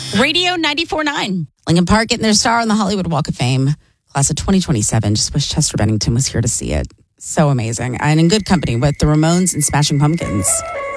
Radio 94.9. Linkin Park getting their star on the Hollywood Walk of Fame. Class of 2027. Just wish Chester Bennington was here to see it. So amazing. And in good company with the Ramones and Smashing Pumpkins.